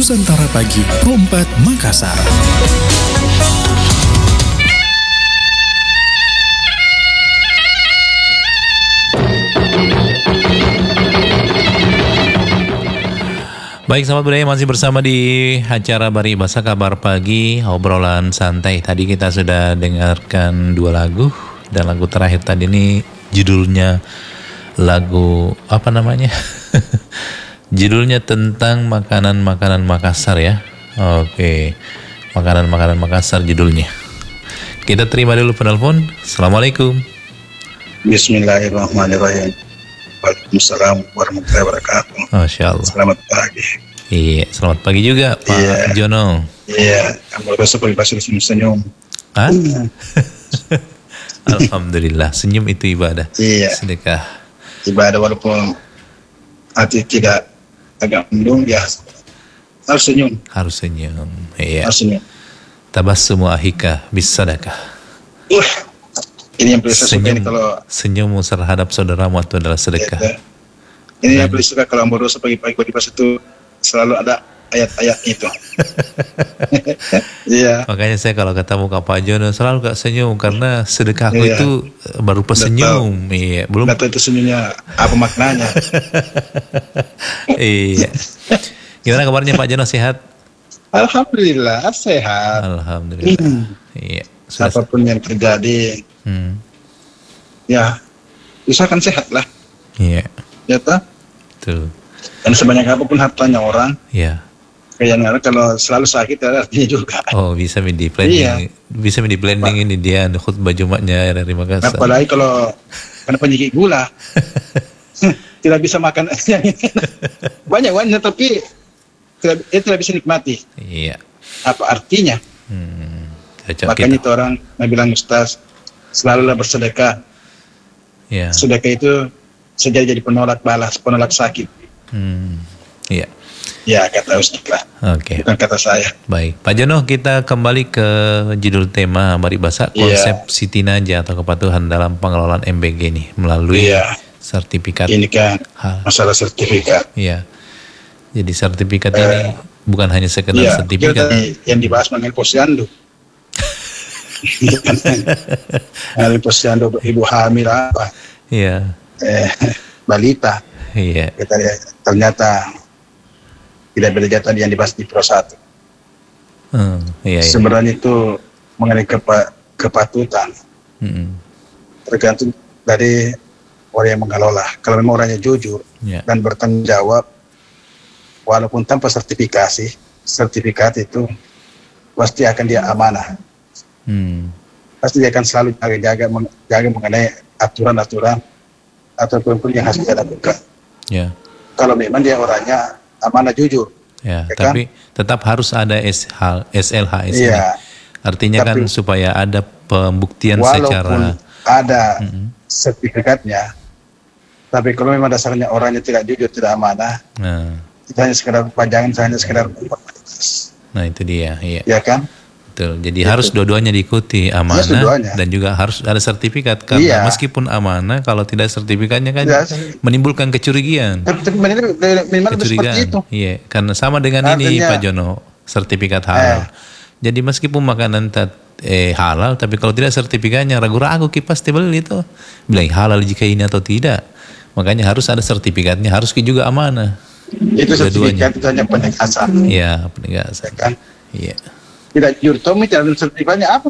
Nusantara Pagi, Pro 4 Makassar. Baik, sahabat budaya, masih bersama di acara Baribasa Kabar Pagi, obrolan santai. Tadi kita sudah dengarkan 2 lagu, dan lagu terakhir tadi ini judulnya lagu apa namanya? Judulnya tentang makanan-makanan Makassar ya. Oke, makanan-makanan Makassar judulnya. Kita terima dulu penelpon. Assalamualaikum. Bismillahirrahmanirrahim. Waalaikumsalam warahmatullahi wabarakatuh. Masya Allah. Selamat pagi. Iya, selamat pagi juga Pak Jono. Iya, kamu besok pagi senyum. Hah? Alhamdulillah, senyum itu ibadah. Iya. Sedekah. Ibadah walaupun hati tidak agak mendung, ya harus senyum. Harus senyum. Iya. Harus senyum. Tabassumu ahika bis sadaqah. Ini yang paling saya suka ini kalau senyummu terhadap saudaramu itu adalah sedekah. Ini yang paling suka kalau mau dosa pagi-pagi di pas itu selalu ada ayat-ayat itu. Iya. Makanya saya kalau ketemu Pak Jono selalu gak senyum karena sedekahku itu berupa senyum. Iya, belum. Nggak tahu itu senyumnya apa maknanya. Iya. Gimana kabarnya Pak Jono, sehat? Alhamdulillah sehat. Alhamdulillah. Iya. Apapun yang terjadi, ya usahakan sehat lah. Iya. Ya toh? Betul. Dan sebanyak apapun hartanya orang, iya. Kayaknya kalau selalu sakit ada artinya juga. Oh, bisa di planning. Iya. Bisa di planning ini dia khutbah Jumatnya dari Makassar. Apalagi kalau karena penyakit gula, tidak bisa makan banyak tapi tidak bisa nikmati. Iya. Apa artinya? Makanya itu orang bilang Ustaz, selalulah bersedekah. Ya. Sedekah itu sejadi jadi penolak balas, penolak sakit. Iya. Ya, kata Ustaz lah. Oke. Bukan kata saya. Baik, Pak Jono, kita kembali ke judul tema Baribasa, konsep Siti Najah atau kepatuhan dalam pengelolaan MBG nih melalui sertifikat. Ini kan masalah sertifikat. Iya. Jadi sertifikat ini bukan hanya sekedar sertifikat. Yang dibahas mengenai posyandu. Posyandu ibu hamil apa? Iya. Balita. Iya. Kita lihat ternyata tidak beda jatah yang dibahas di Pro 1. Iya. Sebenarnya itu mengenai kepatutan. Tergantung dari orang yang mengelola. Kalau memang orangnya jujur dan bertanggung jawab, walaupun tanpa sertifikat itu pasti akan dia amanah. Pasti dia akan selalu jaga mengenai aturan-aturan ataupun yang harus dia lakukan. Kalau memang dia orangnya amanah jujur. Tapi tetap harus ada SLH. Artinya kan supaya ada pembuktian secara. Walaupun ada sertifikatnya, tapi kalau memang dasarnya orangnya tidak jujur, tidak amanah, itu hanya sekedar pajangan, hanya sekedar formalitas. Nah itu dia, ya kan? Betul. Jadi harus dua-duanya diikuti, amanah dan juga harus ada sertifikat. Karena meskipun amanah, kalau tidak sertifikatnya kan menimbulkan kecurigaan. Minimal seperti itu. Iya, karena sama dengan ini Pak Jono, sertifikat halal. Jadi meskipun makanan halal, tapi kalau tidak sertifikatnya ragu-ragu pasti beli itu. Bilang halal jika ini atau tidak. Makanya harus ada sertifikatnya, harus juga amanah. Itu sertifikat itu hanya penegasan. Iya, penegasan. Kan? Iya. Tidak jujur, Tommy tidak ada sertifikatnya apa?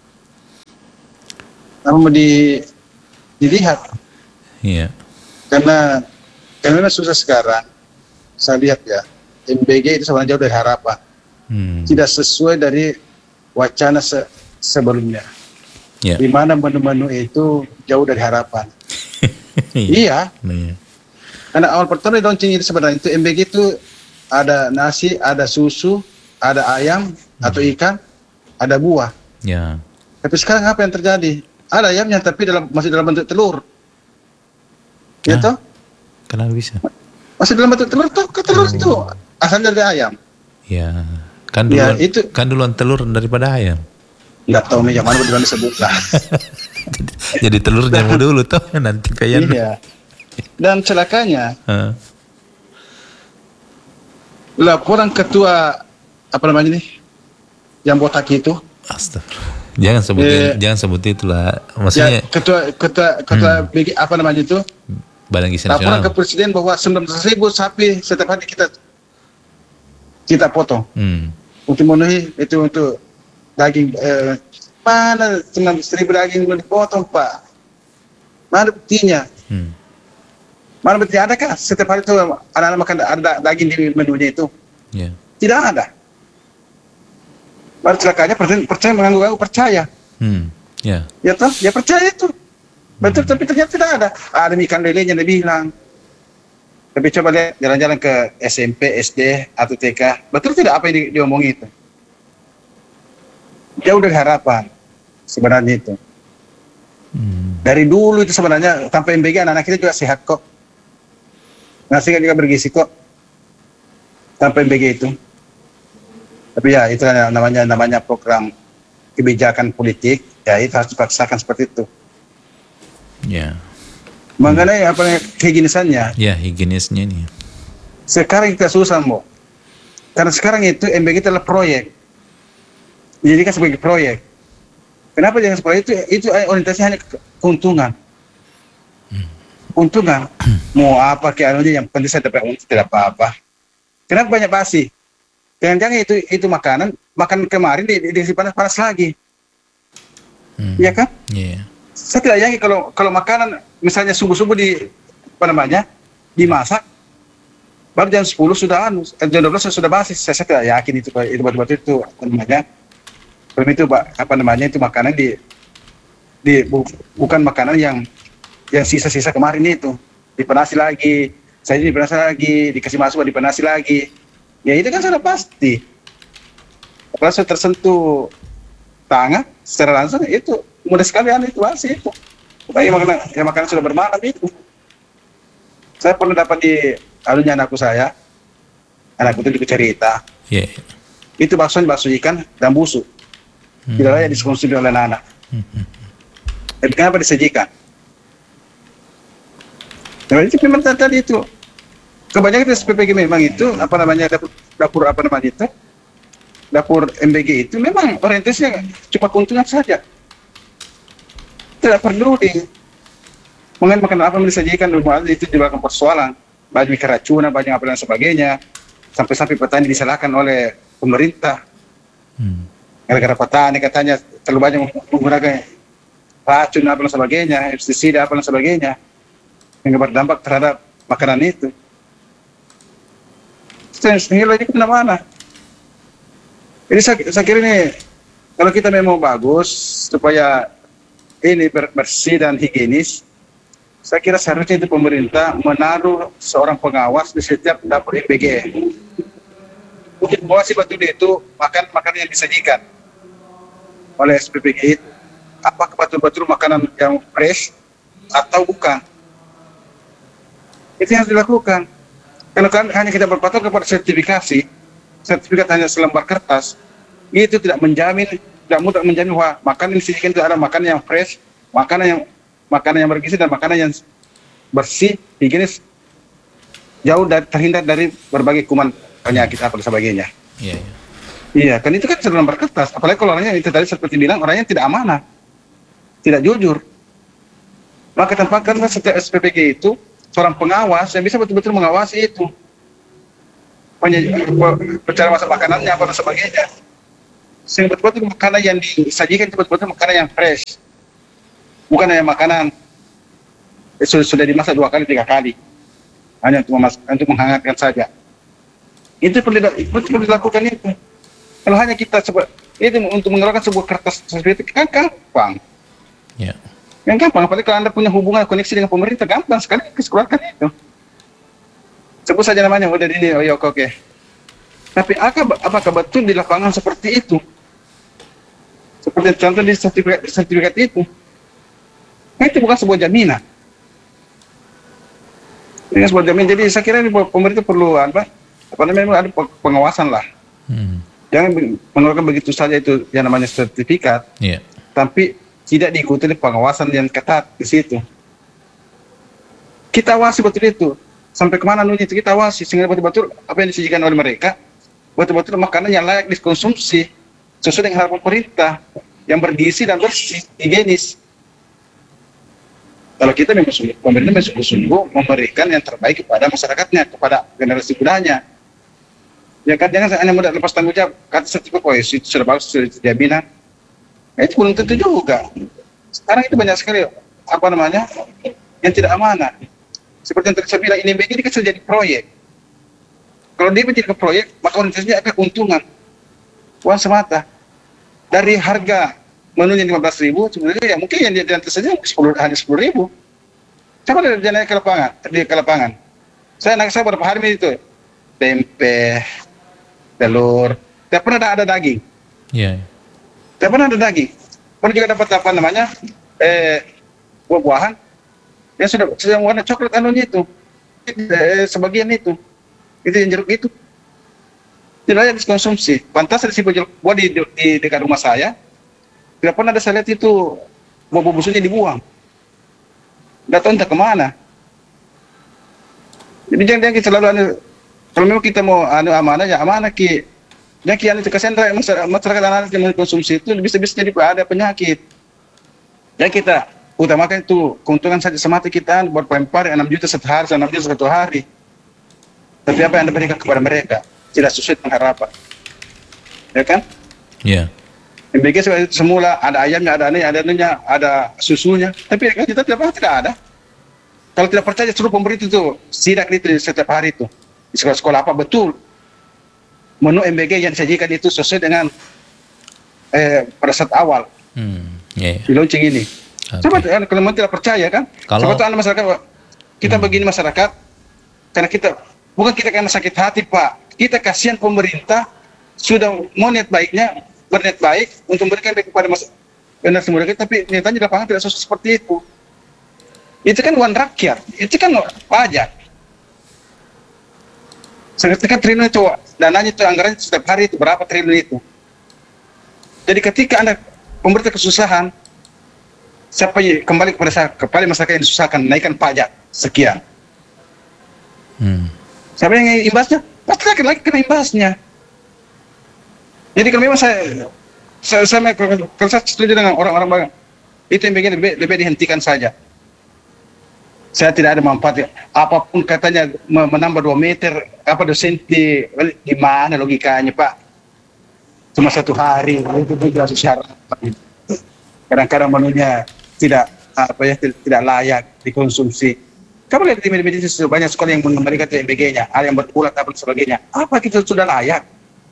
Namun dilihat. Iya. Karena susah sekarang. Saya lihat ya, MBG itu sebenarnya jauh dari harapan. Tidak sesuai dari wacana sebelumnya. Di mana menu-menu itu jauh dari harapan. Iya. Karena awal pertama di launching itu sebenarnya itu MBG itu ada nasi, ada susu, ada ayam atau ikan, ada buah. Tapi sekarang apa yang terjadi? Ada ayamnya tapi masih dalam bentuk telur. Gitu? Kenapa bisa? Masih dalam bentuk telur tuh, telur itu asalnya dari ayam. Ya, kan duluan, kan duluan telur daripada ayam. Nggak tahu nih yang mana duluan disebut lah. Jadi telurnya dulu tuh nanti kayaknya. Iya. Dan celakanya laporan ketua apa namanya nih yang botak itu. Astagfirullah. Jangan sebut itulah. Maksudnya ya, ketua BG, apa namanya itu? Badan Gizi Laporan Nasional. ke presiden bahwa 19.000 sapi setiap hari kita potong. Untuk memenuhi itu untuk daging. Mana 19.000 daging belum dipotong, Pak? Mana buktinya? Mana buktinya? Adakah setiap hari itu anak-anak makan ada daging di menunya itu? Yeah. Tidak ada. Baru celakanya presiden percaya mengganggu percaya. Yeah. Ya toh, ya percaya itu. Betul, tapi ternyata tidak ada. Ada ikan lelenya dia bilang. Tapi coba lihat jalan-jalan ke SMP, SD atau TK, betul tidak apa yang diomongin itu? Jauh dari harapan sebenarnya itu. Dari dulu itu sebenarnya tanpa MBG anak-anak kita juga sehat kok. Nasi juga bergizi kok. Tanpa MBG itu. Tapi ya itu namanya program kebijakan politik, ya itu harus dipaksakan seperti itu. Ya. Mengenai apa higienisannya? Ya, higienisnya nih. Sekarang kita susah, Mo. Karena sekarang itu MBG adalah proyek. Dijadikan sebagai proyek. Kenapa jangan seperti itu orientasinya hanya keuntungan. Keuntungan. Mau apa kayak anunya yang penting saya dapat untung tidak apa-apa. Kenapa banyak basi? Jangan-jangan itu makanan kemarin disimpan panas lagi. Iya kan? Iya. Saya tidak yakin kalau makanan misalnya subuh-subuh dimasak baru jam 10 sudah jam 12 sudah basi. Saya tidak yakin itu betul-betul itu itu makanan bukan makanan yang sisa-sisa kemarin itu dipanasi lagi, dikasih masuk dipanasi lagi. Ya itu kan sudah pasti. Kalau sudah tersentuh tangan secara langsung itu mudah sekali itu basi itu. Bagi makanan sudah bermalam itu. Saya pernah dapat di alunya anakku itu cerita. Yeah. Itu bakso ikan dan busuk. Tidak layak dikonsumsi oleh anak. Tapi kenapa disajikan? Nah, itu memang tadi itu. Kebanyakan SPPG memang itu dapur MBG itu memang orientasinya cuma keuntungan saja. Tidak perlu mengenai makanan apa yang disajikan itu di belakang persoalan. Banyak keracunan, banyak apa dan sebagainya. Sampai petani disalahkan oleh pemerintah. Gara-gara petani katanya terlalu banyak menggunakan racun apa dan sebagainya, pestisida apa dan sebagainya, yang berdampak terhadap makanan itu. Nilai ini kemana-mana. Jadi saya kira ini kalau kita memang bagus supaya ini bersih dan higienis, saya kira seharusnya itu pemerintah menaruh seorang pengawas di setiap dapur MBG. Mungkin mengawasi betul itu makanan yang disajikan oleh SPPG itu. Apakah betul-betul makanan yang fresh atau bukan? Itu yang harus dilakukan. Kalau kan hanya kita berpatok kepada sertifikat hanya selembar kertas, itu tidak mudah menjamin bahwa makanan yang disajikan itu adalah makanan yang fresh, makanan yang bergizi dan makanan yang bersih, higienis, jauh terhindar dari berbagai kuman penyakit apa dan sebagainya. Iya. Iya, kan itu kan selembar kertas. Apalagi kalau orangnya itu tadi seperti bilang orangnya tidak amanah, tidak jujur. Maka tempatkanlah setiap SPPG itu seorang pengawas yang bisa betul-betul mengawasi itu. Bicara masalah makanannya apa dan sebagainya. Sehingga betul-betul makanan yang disajikan itu betul-betul makanan yang fresh. Bukan hanya makanan sudah dimasak 2 kali 3 kali. Hanya untuk menghangatkan saja. Itu perlu dilakukan itu. Kalau hanya kita itu untuk mengeluarkan sebuah kertas seperti itu kan gampang. Ya. Yang gampang, apalagi kalau Anda punya hubungan koneksi dengan pemerintah, gampang sekali keluarkan itu. Sebut saja namanya, udah ini, oke. Tapi apakah betul di lapangan seperti itu? Seperti contoh di sertifikat itu. Nah, itu bukan sebuah jaminan. Ini sebuah jaminan. Jadi saya kira ini pemerintah perlu ada pengawasan lah. Jangan mengeluarkan begitu saja itu yang namanya sertifikat. Yeah. Tapi tidak diikuti pengawasan yang ketat di situ. Kita awasi betul itu. sampai kemana anunya itu kita awasi sehingga betul-betul apa yang disajikan oleh mereka betul-betul makanan yang layak dikonsumsi sesuai dengan harapan pemerintah yang bergizi dan bersih, higienis. Kalau kita memang pemerintah sungguh-sungguh memberikan yang terbaik kepada masyarakatnya, kepada generasi mudanya. Ya kan, jangan hanya mudah lepas tanggung jawab, kata sertifikat kohesion itu sudah bagus, sudah jaminan. Nah, itu belum tentu juga. Sekarang itu banyak sekali, yang tidak amanah. Seperti yang tadi saya bilang, ini begini kan sudah jadi proyek. Kalau dia menjadi proyek, maka organisasinya akan keuntungan. Uang semata. Dari harga menunya 15.000, sebenarnya ya mungkin yang dia nanti saja hanya 10.000. Coba dia naik ke lapangan. Saya beberapa hari itu, tempe, telur, tidak pernah ada daging. Iya. Tidak pernah ada daging. Pernah juga dapat buah-buahan yang sudah warna coklat anunya itu, sebagian itu yang jeruk itu. Tidak layak dikonsumsi. Pantas ada si buah di dekat rumah saya. Tidak pernah ada saya lihat itu buah-buah busuknya dibuang. Tidak tahu entah kemana. Jadi jangan kita selalu kalau memang kita mau amanah ya amanah ki. Jangan ki itu kasihan masyarakat anak yang mengkonsumsi itu bisa jadi ada penyakit. Dan kita utamakan itu keuntungan saja semata kita buat pempar 6 juta satu hari. Tapi apa yang Anda berikan kepada mereka tidak sesuai dengan harapan. Ya kan? Iya. MBG semula ada ayamnya, ada susunya, tapi kita tidak ada. Kalau tidak percaya seluruh pemerintah itu sidak itu setiap hari itu di sekolah-sekolah apa betul menu MBG yang disajikan itu sesuai dengan pada saat awal di launching ini. Coba kalau memang tidak percaya kan? Sebetulnya masyarakat kita begini masyarakat karena kita bukan kita karena sakit hati Pak, kita kasihan pemerintah sudah mau berniat baik untuk memberikan kepada generasi muda kita, tapi nyatanya di lapangan tidak seperti itu. Itu kan uang rakyat, itu kan pajak. Sekitar triliun itu dananya itu anggarannya setiap hari itu berapa triliun itu. Jadi ketika pemerintah kesusahan, siapa kembali kepada masyarakat yang disusahkan naikkan pajak sekian. Siapa yang imbasnya? Pasti lagi kena imbasnya. Jadi kalau memang saya setuju dengan orang-orang itu yang begini lebih dihentikan saja. Saya tidak ada manfaat apapun katanya menambah 2 meter 2 senti di mana logikanya Pak? Cuma 1 hari itu juga syarat. Kadang-kadang menunya tidak layak dikonsumsi. Kamu lihat di media banyak sekolah yang mengembalikan TMBG-nya, ada yang berulat apa sebagainya. Apa kita sudah layak?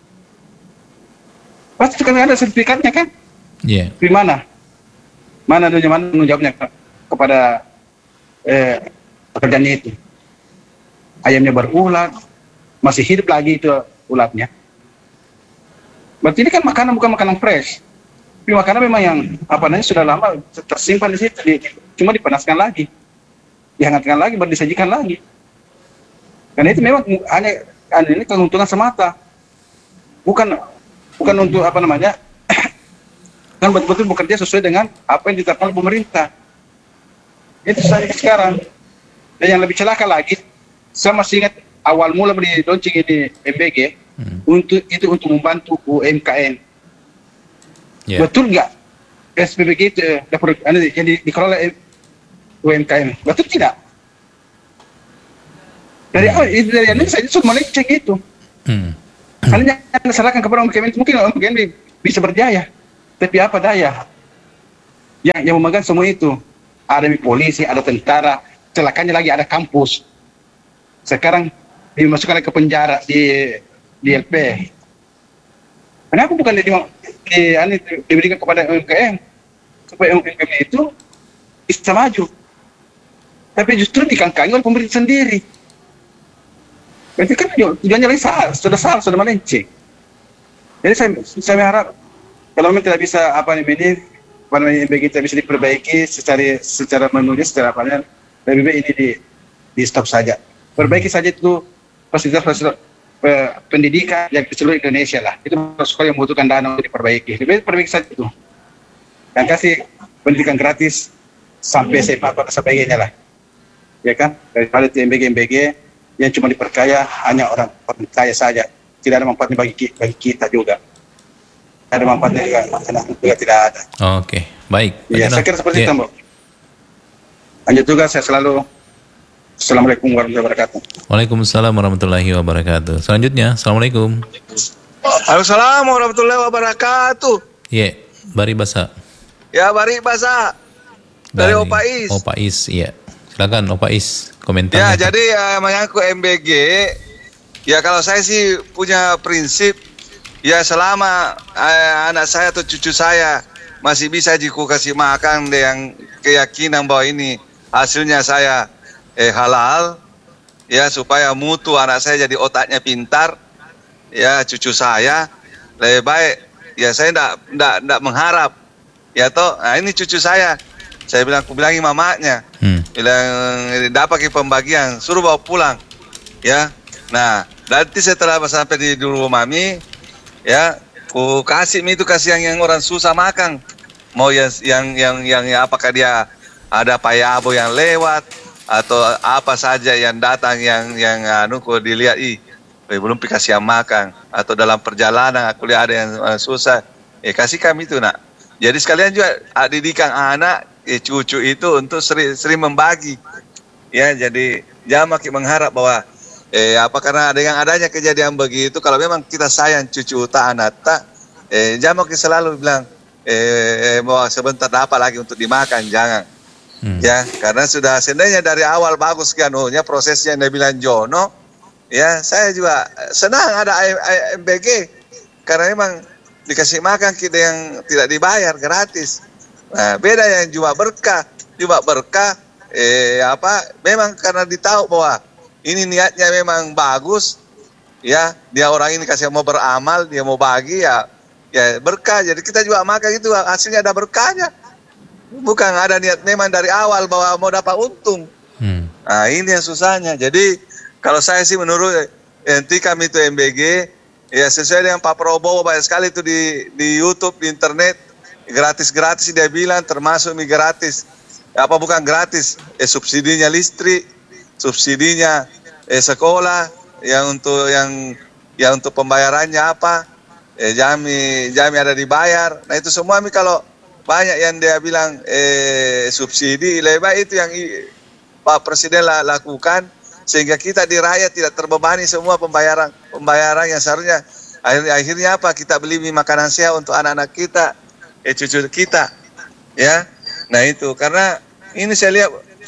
Pasti kan ada sertifikatnya kan? Iya. Di mana? Mana jawabnya kepada pekerjaannya itu? Ayamnya berulat, masih hidup lagi itu ulatnya. Berarti ini kan makanan bukan makanan fresh. Tapi makanan memang yang sudah lama tersimpan di situ, cuma dipanaskan lagi, dihangatkan lagi, baru disajikan lagi. Karena itu memang hanya ini keuntungan semata, bukan untuk kan betul-betul bekerja sesuai dengan apa yang ditetapkan oleh pemerintah. Itu saja sekarang. Dan yang lebih celaka lagi, saya masih ingat awal mula di launching ini MBG untuk membantu UMKM. Yeah. Betul nggak SPBG itu yang dikelola UMKM? Betul tidak? Dari awal ini saya sudah melenceng itu. Kalian jangan salahkan kepada UMKM itu, mungkin UMKM bisa berjaya, tapi apa daya? Yang memegang semua itu ada polisi, ada tentara, celakanya lagi ada kampus. Sekarang dimasukkan ke penjara di LP. Kenapa bukan diberikan kepada UMKM supaya UMKM itu bisa maju? Tapi justru dikangkangi oleh pemerintah sendiri. Berarti kan tujuannya lagi salah, sudah melenceng. Jadi saya berharap kalau memang tidak bisa MBG tidak bisa diperbaiki secara menulis, secara lebih baik ini di stop saja. Perbaiki saja itu fasilitas pendidikan yang di seluruh Indonesia lah. Itu sekolah yang membutuhkan dana untuk diperbaiki. Lebih baik perbaiki saja itu. Dan kasih pendidikan gratis sampai SMA atau sebagainya lah. Ya kan? Daripada MBG yang cuma dipercaya hanya orang kaya saja. Tidak ada manfaatnya bagi kita juga. Tidak ada manfaatnya juga, anak juga tidak ada. Oke, baik. Ya, saya kira seperti itu, Mbak. Lanjut juga, saya selalu Assalamualaikum warahmatullahi wabarakatuh. Waalaikumsalam warahmatullahi wabarakatuh. Selanjutnya, Assalamualaikum. Waalaikumsalam warahmatullahi wabarakatuh. Iya, Bari Basa. Ya, Bari Basa. Dari Opais. Opais, iya. Silakan Opais, komentarnya. Ya, jadi menyangkut MBG, ya kalau saya sih punya prinsip, ya selama anak saya atau cucu saya masih bisa jiku kasih makan dengan keyakinan bahwa ini hasilnya saya halal, ya supaya mutu anak saya jadi otaknya pintar, ya cucu saya lebih baik, ya saya enggak mengharap, ya toh, nah ini cucu saya aku bilangin mamanya, bilang dapat pembagian, suruh bawa pulang, ya, nah nanti setelah sampai di rumah mami, ya, ku kasih itu yang orang susah makan, mau yang apakah dia ada payabo yang lewat atau apa saja yang datang yang ku dilihat belum dikasih makan, atau dalam perjalanan aku lihat ada yang susah, kasih kami itu nak. Jadi sekalian juga didikan anak cucu itu untuk sering membagi, ya. Jadi jangan makin mengharap bahwa karena dengan adanya kejadian begitu, kalau memang kita sayang cucu anak jangan makin selalu bilang bahwa sebentar dapat lagi untuk dimakan, jangan. Ya, karena sudah sebenarnya dari awal bagus kan prosesnya yang dia bilang Jono, ya saya juga senang ada MBG karena memang dikasih makan kita yang tidak dibayar, gratis. Nah, beda yang cuma berkah memang karena ditahu bahwa ini niatnya memang bagus, ya, dia orang ini kasih mau beramal, dia mau bagi, ya berkah. Jadi kita juga makan itu hasilnya ada berkahnya. Bukan ada niat memang dari awal bahwa mau dapat untung. Nah, ini yang susahnya. Jadi kalau saya sih menurut nanti kami itu MBG, ya sesuai dengan Pak Prabowo banyak sekali itu di YouTube, di internet, gratis dia bilang, termasuk mie gratis. Apa bukan gratis? Subsidinya listrik, subsidinya sekolah, yang untuk pembayarannya apa? Jami ada dibayar. Nah itu semua kalau banyak yang dia bilang subsidi, lebih baik itu yang Pak Presiden lakukan sehingga kita di rakyat tidak terbebani semua pembayaran yang seharusnya akhirnya apa, kita beli makanan sehat untuk anak-anak kita, cucu kita, ya. Nah itu karena ini saya lihat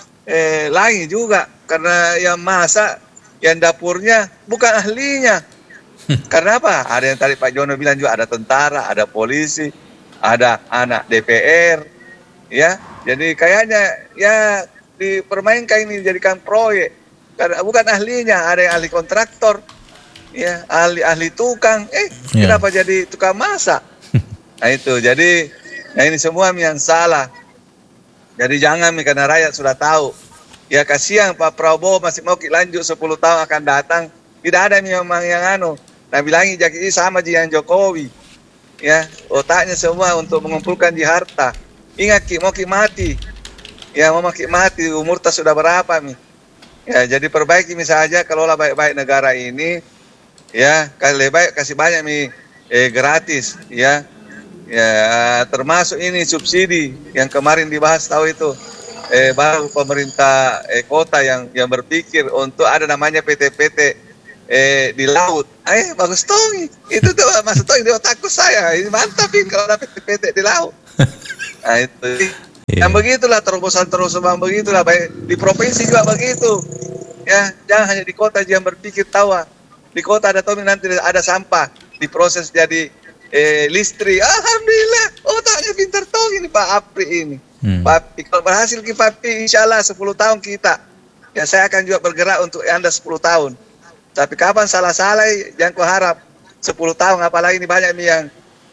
lagi juga karena yang masak, yang dapurnya bukan ahlinya. Karena apa? Ada yang tadi Pak Jono bilang juga ada tentara, ada polisi, ada anak DPR, ya. Jadi kayaknya ya dipermainkan ini dijadikan proyek. Karena bukan ahlinya, ada yang ahli kontraktor, ya, ahli tukang. Kenapa jadi tukang masak? Nah itu, jadi ini semua yang salah. Jadi jangan karena rakyat sudah tahu. Ya kasihan Pak Prabowo masih mau lanjut 10 tahun akan datang. Tidak ada memang yang Nah bilangin jadi sama dengan Jokowi. Ya, otaknya semua untuk mengumpulkan di harta. Ingat mau mati. Ya mau mati, umur tak sudah berapa nih. Ya jadi perbaiki saja, kelola baik-baik negara ini. Ya, lebih baik kasih banyak gratis, ya. Ya termasuk ini subsidi yang kemarin dibahas tahu itu. Baru pemerintah kota yang berpikir untuk ada namanya PT-PT di laut. Bagus Tongi. Itu tuh Mas Tongi di otakku saya. Ini mantap kalau ada PT-PT di laut. Nah itu. Yang begitulah terobosan begitulah, baik di provinsi juga begitu. Ya, jangan hanya di kota jangan berpikir tawa. Di kota ada Tommy nanti ada sampah diproses jadi listrik. Alhamdulillah, otaknya pintar Tongi ini Pak Apri ini. Papi, kalau berhasil Papi, insya Allah 10 tahun kita. Ya saya akan juga bergerak untuk Anda 10 tahun. Tapi kapan salah-salah, jangan kau harap 10 tahun, apalagi ini banyak yang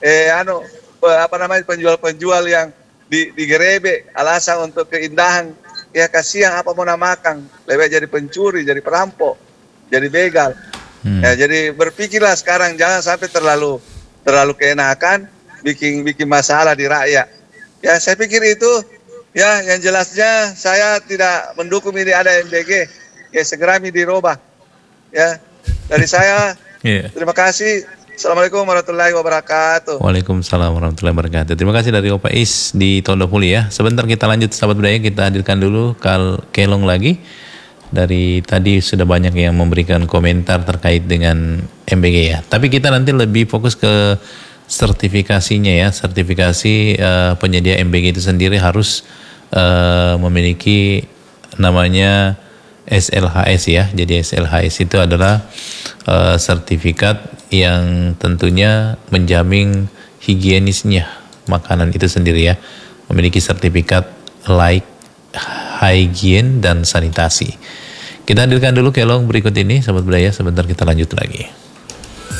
penjual-penjual yang digerebek alasan untuk keindahan. Ya kasihan apa mau namakan, lebih jadi pencuri, jadi perampok, jadi begal. Ya jadi berpikirlah sekarang, jangan sampai terlalu keenakan, bikin masalah di rakyat. Ya saya pikir itu, ya yang jelasnya saya tidak mendukung ini ada MBG. Ya segera dirubah. Ya, dari saya. Iya. Terima kasih. Assalamualaikum warahmatullahi wabarakatuh. Waalaikumsalam warahmatullahi wabarakatuh. Terima kasih dari Opa Is di Tondopuli ya. Sebentar kita lanjut sahabat budaya, kita hadirkan dulu Kelong lagi. Dari tadi sudah banyak yang memberikan komentar terkait dengan MBG ya. Tapi kita nanti lebih fokus ke sertifikasinya ya. Sertifikasi penyedia MBG itu sendiri harus memiliki namanya SLHS ya. Jadi SLHS itu adalah sertifikat yang tentunya menjamin higienisnya makanan itu sendiri ya. Memiliki sertifikat layak hygiene dan sanitasi. Kita hadirkan dulu Kelong berikut ini sahabat budaya, sebentar kita lanjut lagi.